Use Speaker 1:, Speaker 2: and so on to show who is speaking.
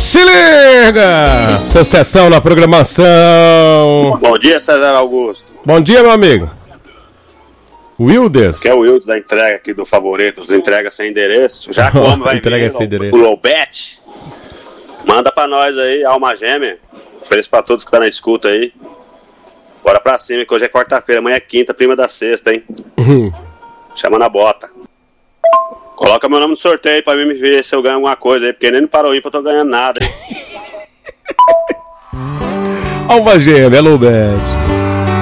Speaker 1: Se liga! Sucessão na programação.
Speaker 2: Bom dia, César Augusto.
Speaker 1: Bom dia, meu amigo. Wildes.
Speaker 2: Que é o Wildes da entrega aqui do Favoritos, entrega sem endereço. Já como vai
Speaker 1: entrega
Speaker 2: vir
Speaker 1: sem endereço.
Speaker 2: o Lowbet, manda pra nós aí, alma gêmea. Ofereço pra todos que tá na escuta aí. Bora pra cima, que hoje é quarta-feira, amanhã é quinta, prima da sexta, hein? Chama na bota. Coloca meu nome no sorteio aí pra mim me ver se eu ganho alguma coisa aí, porque nem no Paroímpa eu tô ganhando nada, hein?
Speaker 1: Alma gêmea, Lowbet.